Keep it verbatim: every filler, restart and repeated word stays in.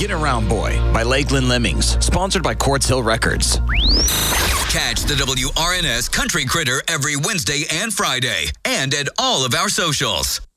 Get Around Boy by Lakeland Lemmings, sponsored by Quartz Hill Records. Catch the W R N S Country Critter every Wednesday and Friday, and at all of our socials.